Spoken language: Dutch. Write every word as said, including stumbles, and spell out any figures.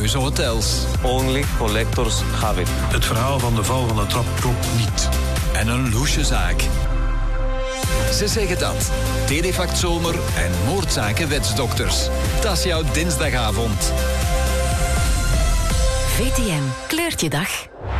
luxueuze hotels. Only collectors have it. Het verhaal van de val van de trap klopt niet. En een loesje zaak. Ze zeggen dat. Telefact Zomer en moordzaken wetsdokters. Dat is jouw dinsdagavond. V T M kleurt je dag.